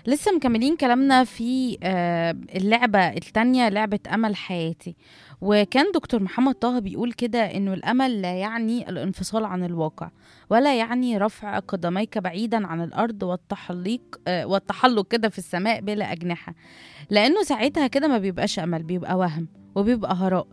لسه مكملين كلامنا في اللعبة التانية، لعبة أمل حياتي. وكان دكتور محمد طه بيقول كده إنه الأمل لا يعني الانفصال عن الواقع، ولا يعني رفع قدميك بعيدا عن الأرض والتحلق كده في السماء بلا أجنحة. لأنه ساعتها كده ما بيبقاش أمل، بيبقى وهم وبيبقى هراء.